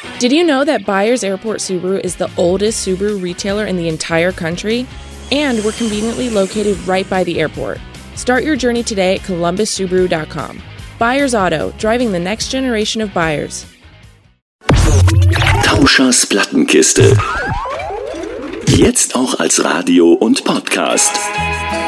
Did you know that Byers Airport Subaru is the oldest Subaru retailer in the entire country? And we're conveniently located right by the airport. Start your journey today at columbussubaru.com. Byers Auto, driving the next generation of buyers. Tauschers Plattenkiste. Jetzt auch als Radio und Podcast.